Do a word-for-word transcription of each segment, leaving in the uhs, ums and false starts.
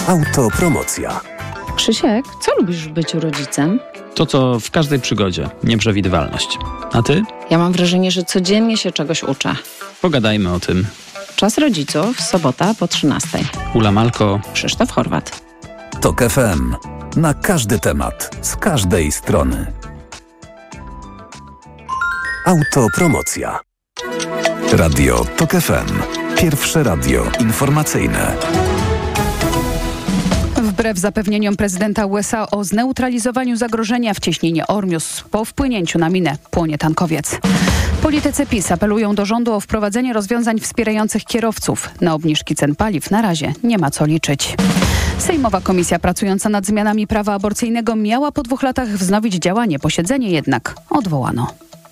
Autopromocja. Krzysiek, co lubisz w byciu rodzicem? To, co w każdej przygodzie. Nieprzewidywalność. A ty? Ja mam wrażenie, że codziennie się czegoś uczę. Pogadajmy o tym. Czas rodziców, sobota po trzynastej. Ula Malko. Krzysztof Horwat. Tok F M. Na każdy temat. Z każdej strony. Autopromocja. Radio Tok F M. Pierwsze radio informacyjne. Wbrew zapewnieniom prezydenta U S A o zneutralizowaniu zagrożenia w cieśninie Ormus po wpłynięciu na minę płonie tankowiec. Politycy PiS apelują do rządu o wprowadzenie rozwiązań wspierających kierowców. Na obniżki cen paliw na razie nie ma co liczyć. Sejmowa komisja pracująca nad zmianami prawa aborcyjnego miała po dwóch latach wznowić działanie. Posiedzenie jednak odwołano.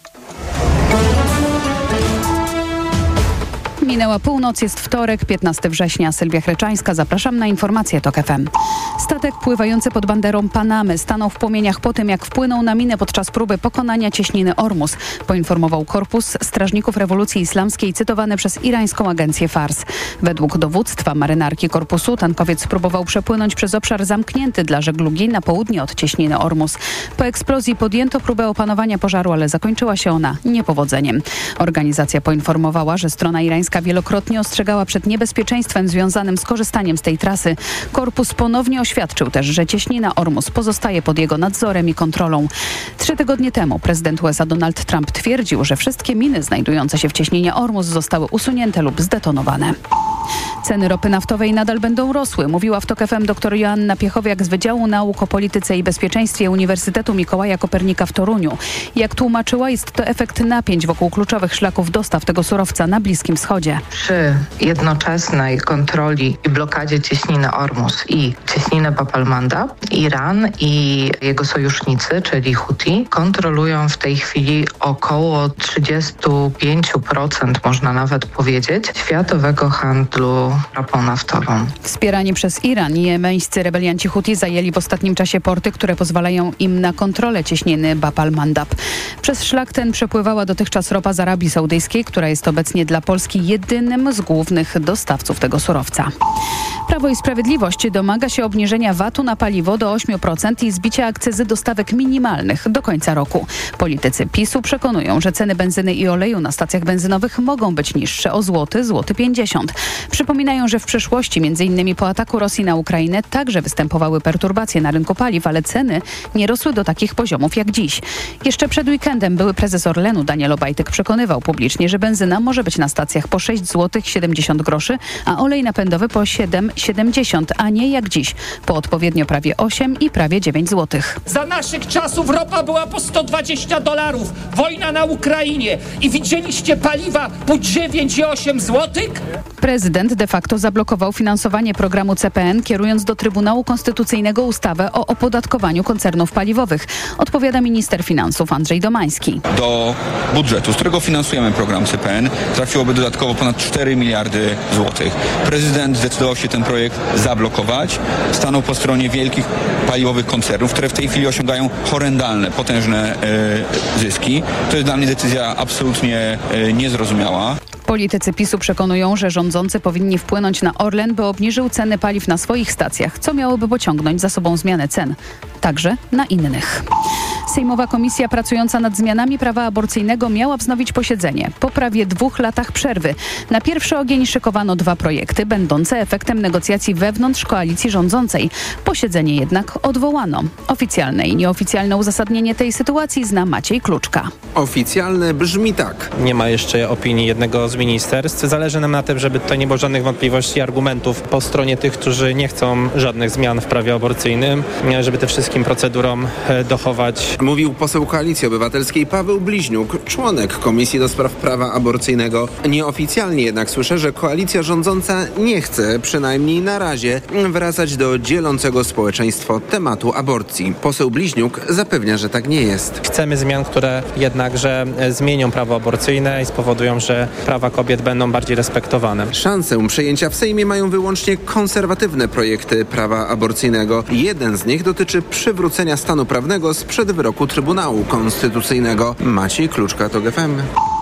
Minęła północ, jest wtorek, piętnastego września. Sylwia Chreczańska, zapraszam na informacje Tok F M. Statek pływający pod banderą Panamy stanął w płomieniach po tym, jak wpłynął na minę podczas próby pokonania cieśniny Ormus, poinformował Korpus Strażników Rewolucji Islamskiej cytowany przez irańską agencję Fars. Według dowództwa marynarki korpusu tankowiec próbował przepłynąć przez obszar zamknięty dla żeglugi na południe od cieśniny Ormus. Po eksplozji podjęto próbę opanowania pożaru, ale zakończyła się ona niepowodzeniem. Organizacja poinformowała, że strona irańska wielokrotnie ostrzegała przed niebezpieczeństwem związanym z korzystaniem z tej trasy. Korpus ponownie oświadczył też, że cieśnina Ormus pozostaje pod jego nadzorem i kontrolą. Trzy tygodnie temu prezydent U S A Donald Trump twierdził, że wszystkie miny znajdujące się w cieśninie Ormus zostały usunięte lub zdetonowane. Ceny ropy naftowej nadal będą rosły, mówiła w Tok F M dr Joanna Piechowiak z Wydziału Nauk o Polityce i Bezpieczeństwie Uniwersytetu Mikołaja Kopernika w Toruniu. Jak tłumaczyła, jest to efekt napięć wokół kluczowych szlaków dostaw tego surowca na Bliskim Wschodzie. Przy jednoczesnej kontroli i blokadzie cieśniny Ormus i cieśniny Bab al-Mandab, Iran i jego sojusznicy, czyli Huti, kontrolują w tej chwili około trzydzieści pięć procent, można nawet powiedzieć, światowego handlu ropą naftową. Wspierani przez Iran, jemeńscy rebelianci Huti zajęli w ostatnim czasie porty, które pozwalają im na kontrolę cieśniny Bab al-Mandab. Przez szlak ten przepływała dotychczas ropa z Arabii Saudyjskiej, która jest obecnie dla Polski jedynym z głównych dostawców tego surowca. Prawo i Sprawiedliwość domaga się obniżenia V A T-u na paliwo do ośmiu procent i zbicia akcyzy do stawek minimalnych do końca roku. Politycy PiS-u przekonują, że ceny benzyny i oleju na stacjach benzynowych mogą być niższe o złoty, złoty pięćdziesiąt. Przypominają, że w przeszłości, m.in. po ataku Rosji na Ukrainę, także występowały perturbacje na rynku paliw, ale ceny nie rosły do takich poziomów jak dziś. Jeszcze przed weekendem były prezes Orlenu Daniel Obajtek przekonywał publicznie, że benzyna może być na stacjach po sześć złotych siedemdziesiąt groszy, a olej napędowy po siedem siedemdziesiąt, a nie jak dziś, po odpowiednio prawie osiem i prawie dziewięć złotych. Za naszych czasów ropa była po sto dwadzieścia dolarów, wojna na Ukrainie i widzieliście paliwa po dziewięć i osiem złotych? Prezydent de facto zablokował finansowanie programu C P N, kierując do Trybunału Konstytucyjnego ustawę o opodatkowaniu koncernów paliwowych. Odpowiada minister finansów Andrzej Domański. Do budżetu, z którego finansujemy program C P N, trafiłoby dodatkowo ponad cztery miliardy złotych. Prezydent zdecydował się ten projekt zablokować. Stanął po stronie wielkich paliwowych koncernów, które w tej chwili osiągają horrendalne, potężne e, zyski. To jest dla mnie decyzja absolutnie e, niezrozumiała. Politycy PiS-u przekonują, że rządzący powinni wpłynąć na Orlen, by obniżył ceny paliw na swoich stacjach, co miałoby pociągnąć za sobą zmianę cen, także na innych. Sejmowa komisja pracująca nad zmianami prawa aborcyjnego miała wznowić posiedzenie po prawie dwóch latach przerwy. Na pierwszy ogień szykowano dwa projekty, będące efektem negocjacji wewnątrz koalicji rządzącej. Posiedzenie jednak odwołano. Oficjalne i nieoficjalne uzasadnienie tej sytuacji zna Maciej Kluczka. Oficjalne brzmi tak. Nie ma jeszcze opinii jednego z ministerstw. Zależy nam na tym, żeby tutaj nie było żadnych wątpliwości i argumentów po stronie tych, którzy nie chcą żadnych zmian w prawie aborcyjnym, żeby tym wszystkim procedurom dochować. Mówił poseł Koalicji Obywatelskiej Paweł Bliźniuk, członek Komisji do Spraw Prawa Aborcyjnego. Nieoficjalnie jednak słyszę, że koalicja rządząca nie chce, przynajmniej na razie, wracać do dzielącego społeczeństwo tematu aborcji. Poseł Bliźniuk zapewnia, że tak nie jest. Chcemy zmian, które jednakże zmienią prawo aborcyjne i spowodują, że prawa kobiet będą bardziej respektowane. Szansę przejęcia w Sejmie mają wyłącznie konserwatywne projekty prawa aborcyjnego. Jeden z nich dotyczy przywrócenia stanu prawnego sprzed wyroku Trybunału Konstytucyjnego. Maciej Kluczka, Tok F M.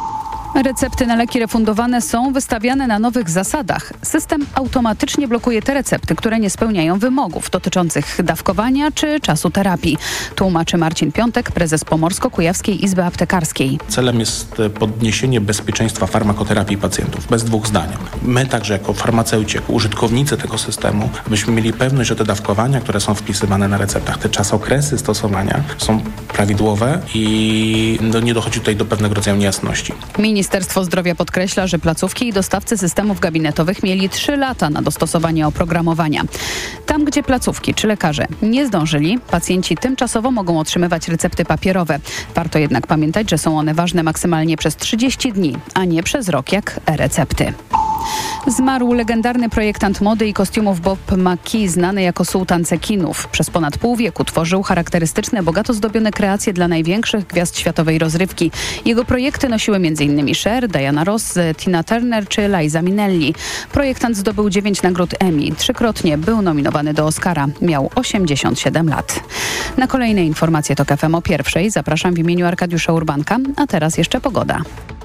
Recepty na leki refundowane są wystawiane na nowych zasadach. System automatycznie blokuje te recepty, które nie spełniają wymogów dotyczących dawkowania czy czasu terapii. Tłumaczy Marcin Piątek, prezes Pomorsko-Kujawskiej Izby Aptekarskiej. Celem jest podniesienie bezpieczeństwa farmakoterapii pacjentów, bez dwóch zdań. My także jako farmaceuci, jako użytkownicy tego systemu, abyśmy mieli pewność, że te dawkowania, które są wpisywane na receptach, te czasokresy stosowania są prawidłowe i no, nie dochodzi tutaj do pewnego rodzaju niejasności. Ministerstwo Zdrowia podkreśla, że placówki i dostawcy systemów gabinetowych mieli trzy lata na dostosowanie oprogramowania. Tam, gdzie placówki czy lekarze nie zdążyli, pacjenci tymczasowo mogą otrzymywać recepty papierowe. Warto jednak pamiętać, że są one ważne maksymalnie przez trzydzieści dni, a nie przez rok jak e-recepty. Zmarł legendarny projektant mody i kostiumów Bob McKee, znany jako sułtan cekinów. Przez ponad pół wieku tworzył charakterystyczne, bogato zdobione kreacje dla największych gwiazd światowej rozrywki. Jego projekty nosiły m.in. Cher, Diana Ross, Tina Turner czy Liza Minnelli. Projektant zdobył dziewięć nagród Emmy. Trzykrotnie był nominowany do Oscara. Miał osiemdziesiąt siedem lat. Na kolejne informacje TOK F M o pierwszej zapraszam w imieniu Arkadiusza Urbanka, a teraz jeszcze pogoda.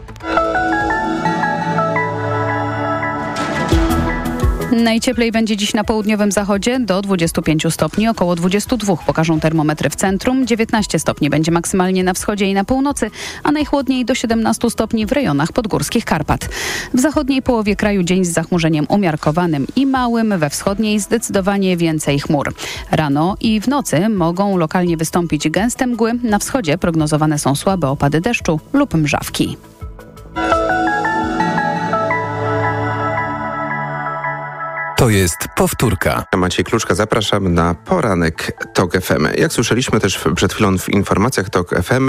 Najcieplej będzie dziś na południowym zachodzie do dwudziestu pięciu stopni, około dwudziestu dwóch pokażą termometry w centrum, dziewiętnaście stopni będzie maksymalnie na wschodzie i na północy, a najchłodniej do siedemnastu stopni w rejonach podgórskich Karpat. W zachodniej połowie kraju dzień z zachmurzeniem umiarkowanym i małym, we wschodniej zdecydowanie więcej chmur. Rano i w nocy mogą lokalnie wystąpić gęste mgły, na wschodzie prognozowane są słabe opady deszczu lub mrzawki. To jest powtórka. Maciej Kluczka, zapraszam na poranek TOK F M. Jak słyszeliśmy też przed chwilą w informacjach TOK F M,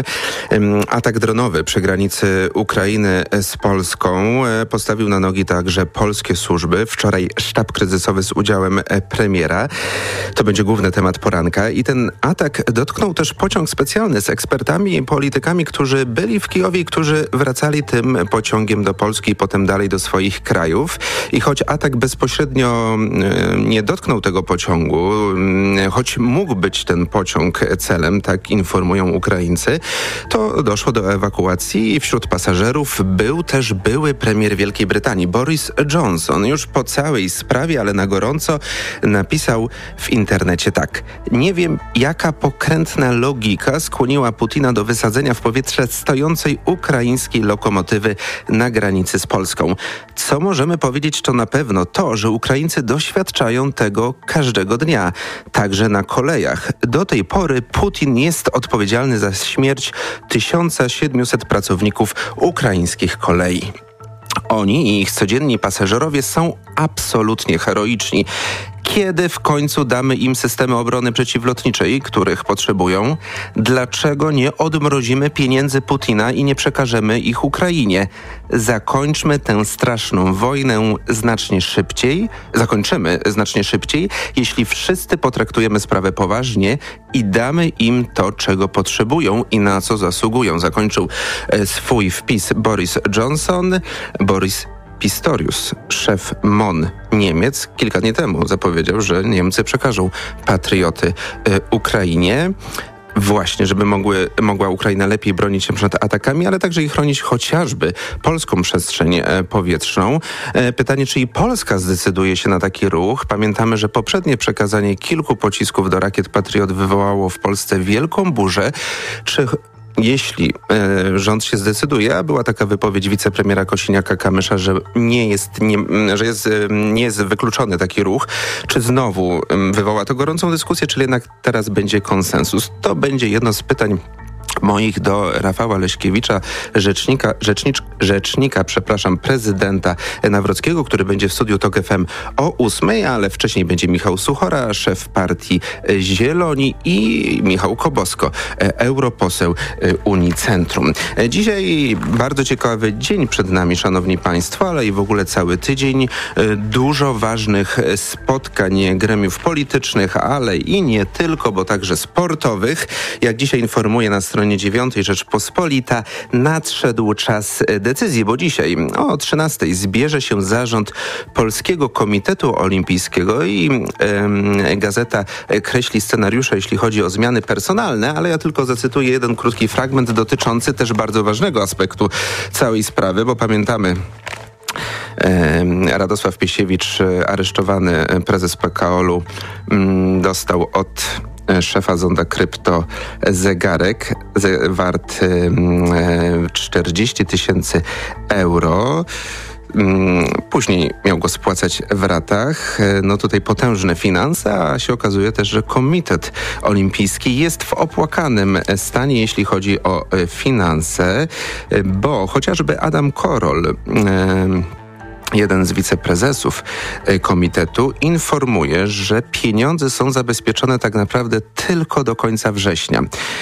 atak dronowy przy granicy Ukrainy z Polską postawił na nogi także polskie służby. Wczoraj sztab kryzysowy z udziałem premiera. To będzie główny temat poranka. I ten atak dotknął też pociąg specjalny z ekspertami i politykami, którzy byli w Kijowie i którzy wracali tym pociągiem do Polski i potem dalej do swoich krajów. I choć atak bezpośrednio nie dotknął tego pociągu, choć mógł być ten pociąg celem, tak informują Ukraińcy, to doszło do ewakuacji i wśród pasażerów był też były premier Wielkiej Brytanii, Boris Johnson. Już po całej sprawie, ale na gorąco napisał w internecie tak: nie wiem, jaka pokrętna logika skłoniła Putina do wysadzenia w powietrze stojącej ukraińskiej lokomotywy na granicy z Polską. Co możemy powiedzieć, to na pewno to, że Ukraińcy doświadczają tego każdego dnia, także na kolejach. Do tej pory Putin jest odpowiedzialny za śmierć tysiąc siedemset pracowników ukraińskich kolei. Oni i ich codzienni pasażerowie są absolutnie heroiczni. Kiedy w końcu damy im systemy obrony przeciwlotniczej, których potrzebują? Dlaczego nie odmrozimy pieniędzy Putina i nie przekażemy ich Ukrainie? Zakończmy tę straszną wojnę znacznie szybciej, zakończymy znacznie szybciej, jeśli wszyscy potraktujemy sprawę poważnie i damy im to, czego potrzebują i na co zasługują. Zakończył swój wpis Boris Johnson. Boris Pistorius, szef M O N Niemiec, kilka dni temu zapowiedział, że Niemcy przekażą patrioty y, Ukrainie. Właśnie, żeby mogły, mogła Ukraina lepiej bronić się przed atakami, ale także i chronić chociażby polską przestrzeń e, powietrzną. E, pytanie, czy i Polska zdecyduje się na taki ruch? Pamiętamy, że poprzednie przekazanie kilku pocisków do rakiet Patriot wywołało w Polsce wielką burzę. Czy Jeśli e, rząd się zdecyduje, a była taka wypowiedź wicepremiera Kosiniaka-Kamysza, że nie jest, nie, że jest, nie jest wykluczony taki ruch, czy znowu wywoła to gorącą dyskusję, czy jednak teraz będzie konsensus? To będzie jedno z pytań moich do Rafała Leśkiewicza, rzecznika, rzecznicz, rzecznika, przepraszam, prezydenta Nawrockiego, który będzie w studiu TOK F M o ósmej, ale wcześniej będzie Michał Suchora, szef partii Zieloni, i Michał Kobosko, europoseł Unii Centrum. Dzisiaj bardzo ciekawy dzień przed nami, szanowni państwo, ale i w ogóle cały tydzień. Dużo ważnych spotkań gremiów politycznych, ale i nie tylko, bo także sportowych. Jak dzisiaj informuje na stronie stronie dziewiątej Rzeczpospolita. Nadszedł czas decyzji, bo dzisiaj o trzynastej zbierze się zarząd Polskiego Komitetu Olimpijskiego i e, gazeta kreśli scenariusze, jeśli chodzi o zmiany personalne, ale ja tylko zacytuję jeden krótki fragment dotyczący też bardzo ważnego aspektu całej sprawy, bo pamiętamy, Radosław Piesiewicz, aresztowany prezes P K O L u, dostał od szefa Zonda Krypto zegarek wart czterdzieści tysięcy euro. Później miał go spłacać w ratach. No tutaj potężne finanse, a się okazuje też, że Komitet Olimpijski jest w opłakanym stanie, jeśli chodzi o finanse, bo chociażby Adam Korol, jeden z wiceprezesów komitetu, informuje, że pieniądze są zabezpieczone tak naprawdę tylko do końca września.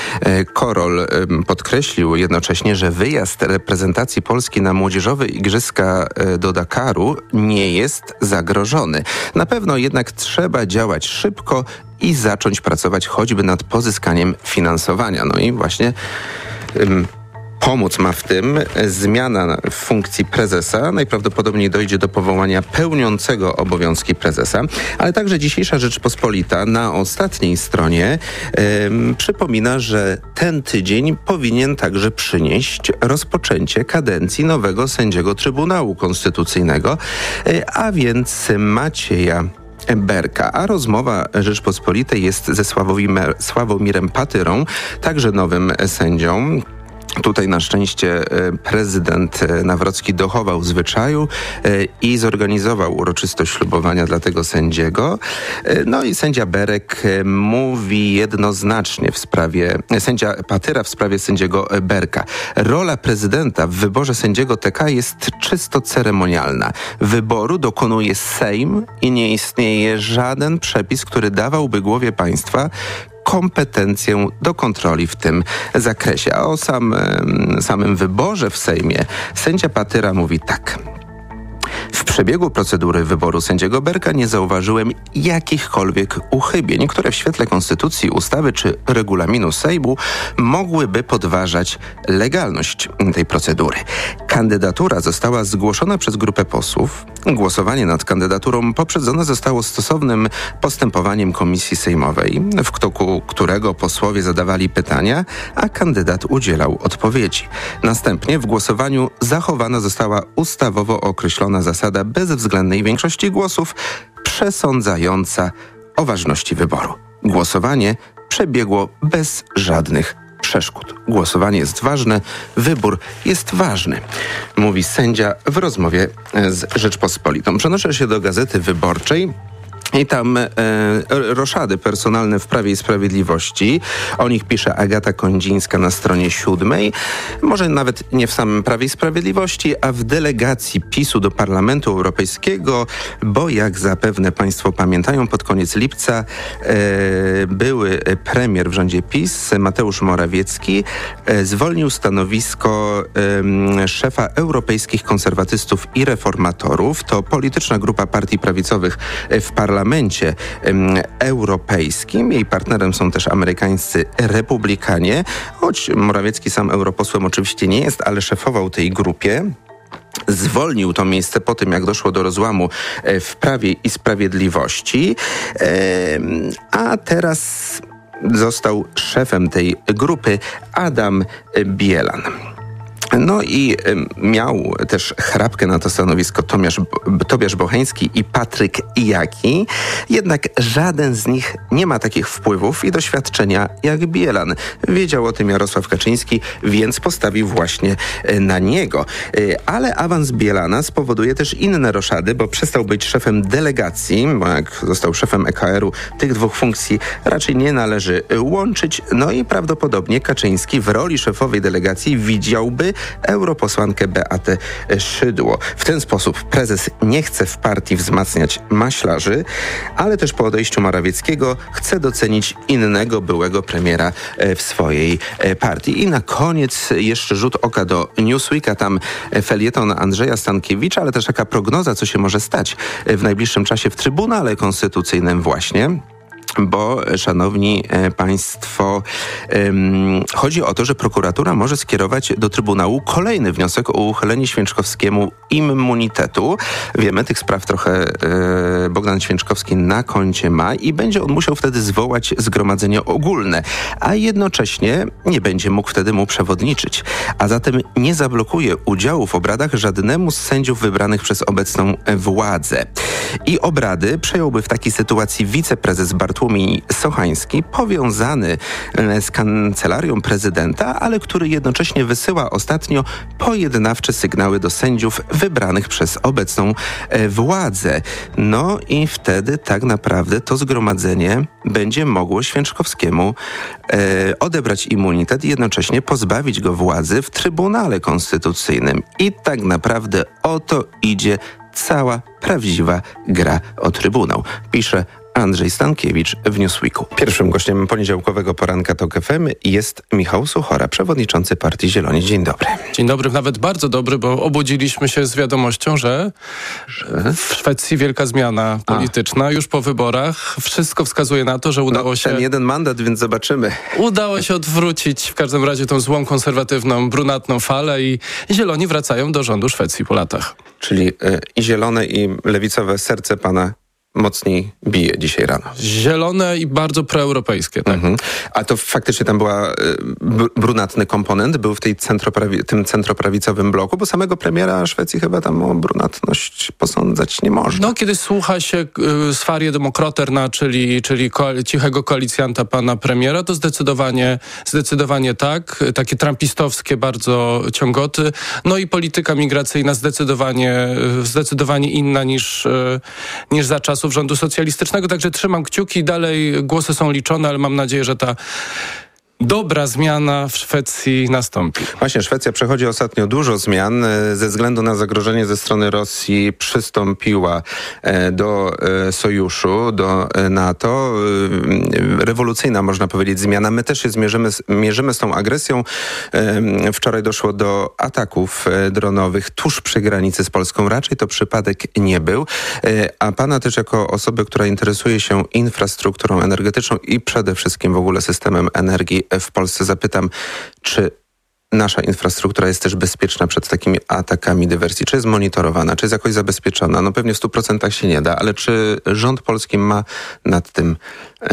Korol podkreślił jednocześnie, że wyjazd reprezentacji Polski na młodzieżowe igrzyska do Dakaru nie jest zagrożony. Na pewno jednak trzeba działać szybko i zacząć pracować choćby nad pozyskaniem finansowania. No i właśnie ym, Pomóc ma w tym zmiana w funkcji prezesa. Najprawdopodobniej dojdzie do powołania pełniącego obowiązki prezesa, ale także dzisiejsza Rzeczpospolita na ostatniej stronie ym, przypomina, że ten tydzień powinien także przynieść rozpoczęcie kadencji nowego sędziego Trybunału Konstytucyjnego, yy, a więc Macieja Berka, a rozmowa Rzeczpospolitej jest ze Sławomirem, Sławomirem Patyrą, także nowym sędzią. Tutaj na szczęście prezydent Nawrocki dochował zwyczaju i zorganizował uroczystość ślubowania dla tego sędziego. No i sędzia Berek mówi jednoznacznie w sprawie, sędzia Patyra w sprawie sędziego Berka. Rola prezydenta w wyborze sędziego T K jest czysto ceremonialna. Wyboru dokonuje Sejm i nie istnieje żaden przepis, który dawałby głowie państwa kompetencję do kontroli w tym zakresie. A o sam, samym wyborze w Sejmie sędzia Patyra mówi tak. W przebiegu procedury wyboru sędziego Berka nie zauważyłem jakichkolwiek uchybień, które w świetle konstytucji, ustawy czy regulaminu Sejmu mogłyby podważać legalność tej procedury. Kandydatura została zgłoszona przez grupę posłów. Głosowanie nad kandydaturą poprzedzone zostało stosownym postępowaniem komisji sejmowej, w toku którego posłowie zadawali pytania, a kandydat udzielał odpowiedzi. Następnie w głosowaniu zachowana została ustawowo określona zasada bezwzględnej większości głosów przesądzająca o ważności wyboru. Głosowanie przebiegło bez żadnych przeszkód. Głosowanie jest ważne, wybór jest ważny, mówi sędzia w rozmowie z Rzeczpospolitą. Przenoszę się do Gazety Wyborczej. I tam e, roszady personalne w Prawie i Sprawiedliwości. O nich pisze Agata Kondzińska na stronie siódmej. Może nawet nie w samym Prawie i Sprawiedliwości, a w delegacji PiSu do Parlamentu Europejskiego, bo jak zapewne państwo pamiętają, pod koniec lipca e, były premier w rządzie PiS, Mateusz Morawiecki, e, zwolnił stanowisko e, szefa europejskich konserwatystów i reformatorów. To polityczna grupa partii prawicowych w parlamencie Parlamencie Europejskim. Jej partnerem są też amerykańscy republikanie, choć Morawiecki sam europosłem oczywiście nie jest, ale szefował tej grupie. Zwolnił to miejsce po tym, jak doszło do rozłamu w Prawie i Sprawiedliwości, a teraz został szefem tej grupy Adam Bielan. No i miał też chrapkę na to stanowisko Tomasz, Tobiasz Bocheński i Patryk Jaki, jednak żaden z nich nie ma takich wpływów i doświadczenia jak Bielan. Wiedział o tym Jarosław Kaczyński, więc postawił właśnie na niego. Ale awans Bielana spowoduje też inne roszady, bo przestał być szefem delegacji, bo jak został szefem E K R u, tych dwóch funkcji raczej nie należy łączyć. No i prawdopodobnie Kaczyński w roli szefowej delegacji widziałby europosłankę Beatę Szydło. W ten sposób prezes nie chce w partii wzmacniać maślarzy, ale też po odejściu Morawieckiego chce docenić innego byłego premiera w swojej partii. I na koniec jeszcze rzut oka do Newsweeka, tam felieton Andrzeja Stankiewicza, ale też taka prognoza, co się może stać w najbliższym czasie w Trybunale Konstytucyjnym właśnie. bo, szanowni państwo, chodzi o to, że prokuratura może skierować do Trybunału kolejny wniosek o uchylenie Święczkowskiemu immunitetu. Wiemy, tych spraw trochę Bogdan Święczkowski na koncie ma i będzie on musiał wtedy zwołać zgromadzenie ogólne, a jednocześnie nie będzie mógł wtedy mu przewodniczyć. A zatem nie zablokuje udziału w obradach żadnemu z sędziów wybranych przez obecną władzę. I obrady przejąłby w takiej sytuacji wiceprezes Bartłomiej Sochański, powiązany z kancelarią prezydenta, ale który jednocześnie wysyła ostatnio pojednawcze sygnały do sędziów wybranych przez obecną władzę. No i wtedy tak naprawdę to zgromadzenie będzie mogło Święczkowskiemu e, odebrać immunitet i jednocześnie pozbawić go władzy w Trybunale Konstytucyjnym. I tak naprawdę o to idzie cała prawdziwa gra o Trybunał, pisze Andrzej Stankiewicz w Newsweeku. Pierwszym gościem poniedziałkowego poranka TOK F M jest Michał Suchora, przewodniczący Partii Zieloni. Dzień dobry. Dzień dobry, nawet bardzo dobry, bo obudziliśmy się z wiadomością, że, że? w Szwecji wielka zmiana polityczna. A. Już po wyborach wszystko wskazuje na to, że udało no, się... ten jeden mandat, więc zobaczymy. Udało się odwrócić w każdym razie tą złą, konserwatywną, brunatną falę i Zieloni wracają do rządu Szwecji po latach. Czyli y, i zielone, i lewicowe serce pana mocniej bije dzisiaj rano. Zielone i bardzo proeuropejskie, tak. Mhm. A to faktycznie tam była y, brunatny komponent, był w tej centroprawi- tym centroprawicowym bloku, bo samego premiera Szwecji chyba tam o brunatność posądzać nie można. No, kiedy słucha się y, Sverigedemokraterna, czyli, czyli koal- cichego koalicjanta pana premiera, to zdecydowanie, zdecydowanie tak. Takie trumpistowskie bardzo ciągoty. No i polityka migracyjna zdecydowanie, zdecydowanie inna niż, y, niż za czasów rządu socjalistycznego, także trzymam kciuki, dalej głosy są liczone, ale mam nadzieję, że ta dobra zmiana w Szwecji nastąpi. Właśnie, Szwecja przechodzi ostatnio dużo zmian. Ze względu na zagrożenie ze strony Rosji przystąpiła do sojuszu, do NATO. Rewolucyjna, można powiedzieć, zmiana. My też się zmierzymy, mierzymy z tą agresją. Wczoraj doszło do ataków dronowych tuż przy granicy z Polską. Raczej to przypadek nie był. A pana też jako osoby, która interesuje się infrastrukturą energetyczną i przede wszystkim w ogóle systemem energii w Polsce, zapytam, czy nasza infrastruktura jest też bezpieczna przed takimi atakami dywersji? Czy jest monitorowana? Czy jest jakoś zabezpieczona? No pewnie w stu procentach się nie da, ale czy rząd polski ma nad tym, e,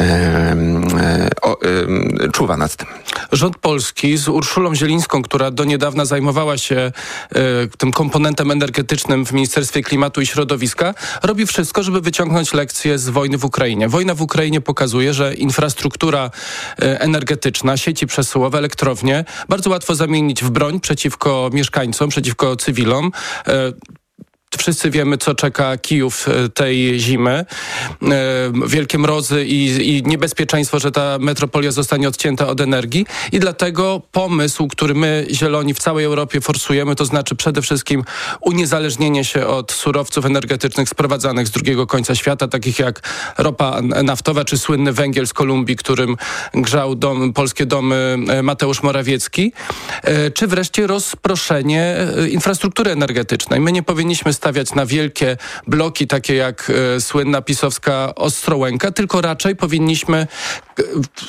e, o, e, czuwa nad tym? Rząd polski z Urszulą Zielińską, która do niedawna zajmowała się e, tym komponentem energetycznym w Ministerstwie Klimatu i Środowiska, robi wszystko, żeby wyciągnąć lekcje z wojny w Ukrainie. Wojna w Ukrainie pokazuje, że infrastruktura e, energetyczna, sieci przesyłowe, elektrownie bardzo łatwo zamienić w broń przeciwko mieszkańcom, przeciwko cywilom. E, Wszyscy wiemy, co czeka Kijów tej zimy. Wielkie mrozy i, i niebezpieczeństwo, że ta metropolia zostanie odcięta od energii. I dlatego pomysł, który my, Zieloni, w całej Europie forsujemy, to znaczy przede wszystkim uniezależnienie się od surowców energetycznych sprowadzanych z drugiego końca świata, takich jak ropa naftowa czy słynny węgiel z Kolumbii, którym grzał dom, polskie domy Mateusz Morawiecki, czy wreszcie rozproszenie infrastruktury energetycznej. My nie powinniśmy stawiać na wielkie bloki, takie jak e, słynna pisowska Ostrołęka, tylko raczej powinniśmy, e,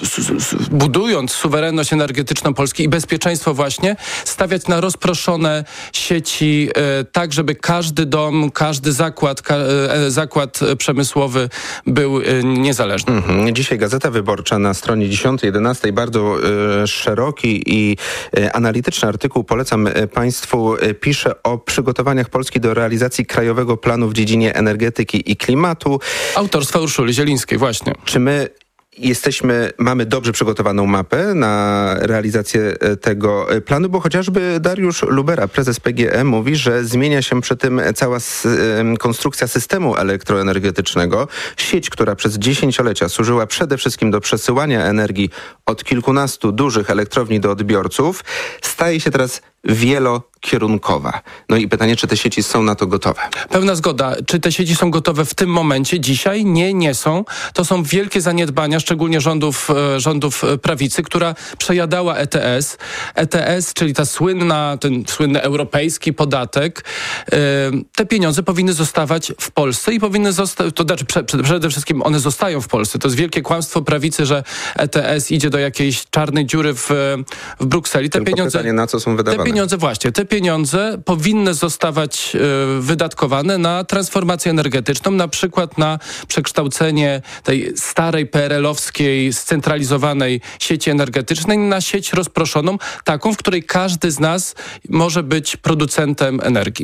budując suwerenność energetyczną Polski i bezpieczeństwo właśnie, stawiać na rozproszone sieci, e, tak żeby każdy dom, każdy zakład, ka, e, zakład przemysłowy był e, niezależny. Mhm. Dzisiaj Gazeta Wyborcza na stronie dziesiątej, jedenastej bardzo e, szeroki i e, analityczny artykuł, polecam e, Państwu, e, pisze o przygotowaniach Polski do realizacji Krajowego Planu w dziedzinie energetyki i klimatu. Autorstwa Urszuli Zielińskiej, właśnie. Czy my jesteśmy, mamy dobrze przygotowaną mapę na realizację tego planu, bo chociażby Dariusz Lubera, prezes P G E, mówi, że zmienia się przy tym cała s- konstrukcja systemu elektroenergetycznego. Sieć, która przez dziesięciolecia służyła przede wszystkim do przesyłania energii od kilkunastu dużych elektrowni do odbiorców, staje się teraz wielokierunkowa. No i pytanie, czy te sieci są na to gotowe? Pełna zgoda. Czy te sieci są gotowe w tym momencie? Dzisiaj? Nie, nie są. To są wielkie zaniedbania, szczególnie rządów, rządów prawicy, która przejadała E T S. E T S, czyli ta słynna, ten słynny europejski podatek, te pieniądze powinny zostawać w Polsce i powinny zostać, to znaczy przede wszystkim one zostają w Polsce. To jest wielkie kłamstwo prawicy, że E T S idzie do jakiejś czarnej dziury w, w Brukseli. Te Tylko pieniądze, pytanie, na co są wydawane? Te pieniądze właśnie, te pieniądze powinny zostawać y, wydatkowane na transformację energetyczną, na przykład na przekształcenie tej starej P R L-owskiej, scentralizowanej sieci energetycznej na sieć rozproszoną, taką, w której każdy z nas może być producentem energii.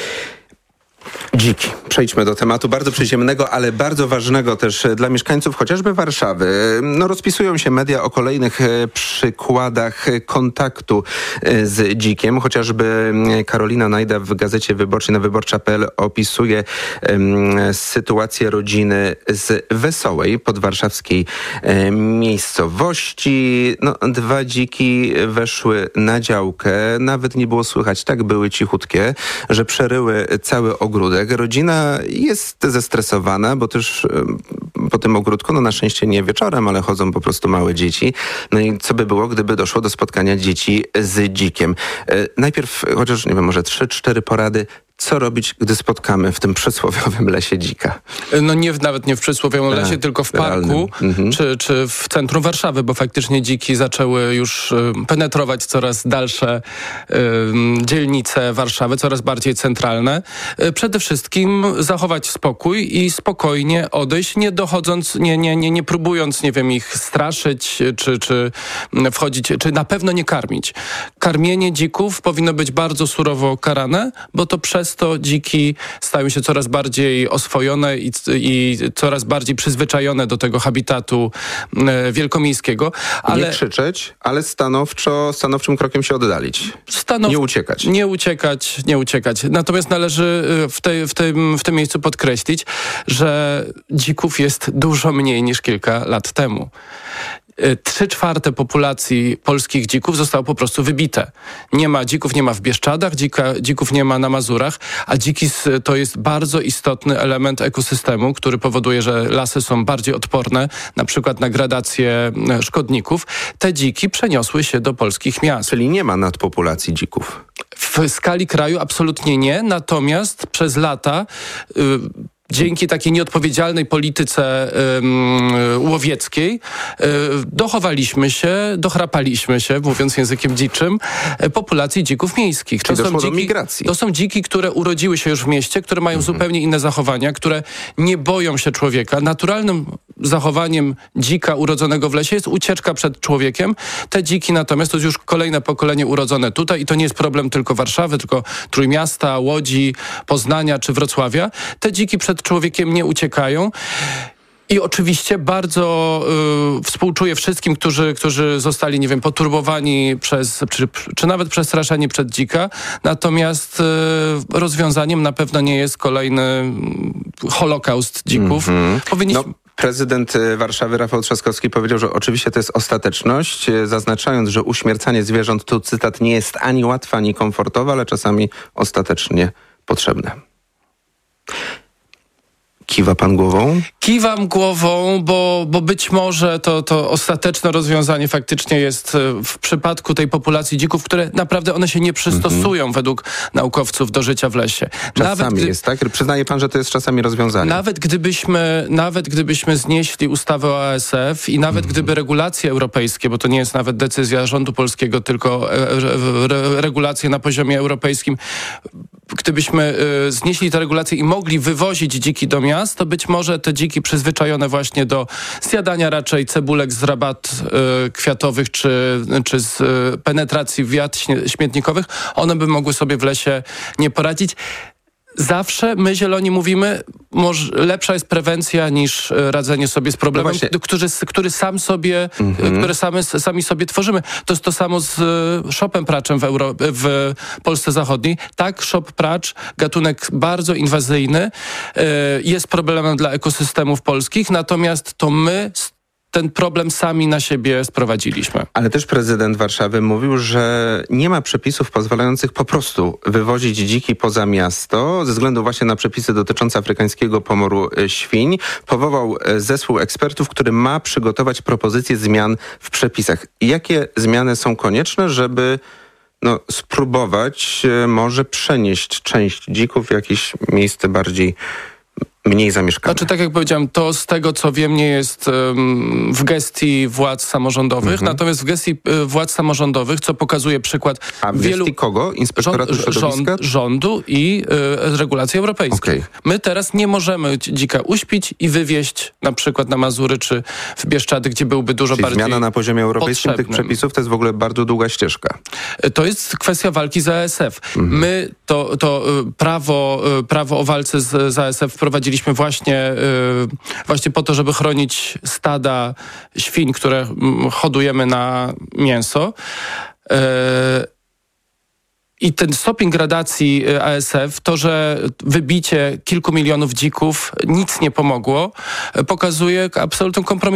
Dziki. Przejdźmy do tematu bardzo przyziemnego, ale bardzo ważnego też dla mieszkańców chociażby Warszawy. No, rozpisują się media o kolejnych e, przykładach kontaktu e, z dzikiem. Chociażby Karolina Najda w Gazecie Wyborczej na wyborcza kropka p l opisuje e, sytuację rodziny z Wesołej, podwarszawskiej e, miejscowości. No, dwa dziki weszły na działkę. Nawet nie było słychać, tak były cichutkie, że przeryły cały ogródek. Rodzina jest zestresowana, bo też po tym ogródku, no na szczęście nie wieczorem, ale chodzą po prostu małe dzieci. No i co by było, gdyby doszło do spotkania dzieci z dzikiem? Najpierw, chociaż nie wiem, może trzy, cztery porady, co robić, gdy spotkamy w tym przysłowiowym lesie dzika? No nie, nawet nie w przysłowiowym lesie, A, tylko w parku mhm. czy, czy w centrum Warszawy, bo faktycznie dziki zaczęły już y, penetrować coraz dalsze y, dzielnice Warszawy, coraz bardziej centralne. Y, przede wszystkim zachować spokój i spokojnie odejść, nie dochodząc, nie, nie, nie, nie próbując, nie wiem, ich straszyć, czy, czy wchodzić, czy na pewno nie karmić. Karmienie dzików powinno być bardzo surowo karane, bo to przez to dziki stają się coraz bardziej oswojone i, i coraz bardziej przyzwyczajone do tego habitatu e, wielkomiejskiego. Ale nie krzyczeć, ale stanowczo, stanowczym krokiem się oddalić. Stanow... Nie uciekać. Nie uciekać, nie uciekać. Natomiast należy w, tej, w, tym, w tym miejscu podkreślić, że dzików jest dużo mniej niż kilka lat temu. Trzy czwarte populacji polskich dzików zostało po prostu wybite. Nie ma dzików, nie ma w Bieszczadach, dzika, dzików nie ma na Mazurach, a dziki to jest bardzo istotny element ekosystemu, który powoduje, że lasy są bardziej odporne, na przykład na gradację szkodników. Te dziki przeniosły się do polskich miast. Czyli nie ma nadpopulacji dzików? W skali kraju absolutnie nie, natomiast przez lata... Yy, Dzięki takiej nieodpowiedzialnej polityce um, łowieckiej um, dochowaliśmy się, dochrapaliśmy się, mówiąc językiem dziczym, populacji dzików miejskich. Czyli to doszło są dziki, do migracji. To są dziki, które urodziły się już w mieście, które mają mhm. zupełnie inne zachowania, które nie boją się człowieka. Naturalnym zachowaniem dzika urodzonego w lesie jest ucieczka przed człowiekiem. Te dziki natomiast to jest już kolejne pokolenie urodzone tutaj i to nie jest problem tylko Warszawy, tylko Trójmiasta, Łodzi, Poznania czy Wrocławia. Te dziki przed człowiekiem nie uciekają. I oczywiście bardzo y, współczuję wszystkim, którzy, którzy zostali, nie wiem, poturbowani przez, czy, czy nawet przestraszeni przed dzika. Natomiast y, rozwiązaniem na pewno nie jest kolejny holokaust dzików. Mm-hmm. Powinniśmy... No. Prezydent Warszawy Rafał Trzaskowski powiedział, że oczywiście to jest ostateczność, zaznaczając, że uśmiercanie zwierząt, tu cytat, nie jest ani łatwe, ani komfortowe, ale czasami ostatecznie potrzebne. Kiwa pan głową? Kiwam głową, bo, bo być może to, to ostateczne rozwiązanie faktycznie jest w przypadku tej populacji dzików, które naprawdę one się nie przystosują mm-hmm. według naukowców do życia w lesie. Czasami nawet gdy, jest, tak? Przyznaje pan, że to jest czasami rozwiązanie. Nawet gdybyśmy, nawet gdybyśmy znieśli ustawę o A S F i nawet mm-hmm. gdyby regulacje europejskie, bo to nie jest nawet decyzja rządu polskiego, tylko e, re, regulacje na poziomie europejskim, gdybyśmy y, znieśli te regulacje i mogli wywozić dziki do miast, to być może te dziki przyzwyczajone właśnie do zjadania raczej cebulek z rabat y, kwiatowych czy, czy z y, penetracji wiat śmietnikowych, one by mogły sobie w lesie nie poradzić. Zawsze my zieloni mówimy, może lepsza jest prewencja niż radzenie sobie z problemem, no który, który sam sobie, mm-hmm. które same, sami sobie tworzymy. To jest to samo z szopem praczem w, Euro, w Polsce Zachodniej. Tak, szop pracz, gatunek bardzo inwazyjny, jest problemem dla ekosystemów polskich, natomiast to my ten problem sami na siebie sprowadziliśmy. Ale też prezydent Warszawy mówił, że nie ma przepisów pozwalających po prostu wywozić dziki poza miasto ze względu właśnie na przepisy dotyczące afrykańskiego pomoru świń. Powołał zespół ekspertów, który ma przygotować propozycje zmian w przepisach. Jakie zmiany są konieczne, żeby no, spróbować może przenieść część dzików w jakieś miejsce bardziej mniej zamieszkane? Znaczy, tak jak powiedziałem, to z tego, co wiem, nie jest um, w gestii władz samorządowych, mhm. natomiast w gestii y, władz samorządowych, co pokazuje przykład A w wielu... gestii kogo? Inspektoratu Rząd, Środowiska? Rząd, rządu i y, regulacji europejskich. Okay. My teraz nie możemy dzika uśpić i wywieźć na przykład na Mazury czy w Bieszczady, gdzie byłby dużo Czyli bardziej zmiana na poziomie europejskim potrzebnym. tych przepisów to jest w ogóle bardzo długa ścieżka. To jest kwestia walki z A S F. Mhm. My to, to prawo, prawo o walce z, z A S F wprowadziliśmy właśnie, właśnie po to, żeby chronić stada świń, które hodujemy na mięso. I ten stopień gradacji A S F, to, że wybicie kilku milionów dzików nic nie pomogło, pokazuje absolutną kompromis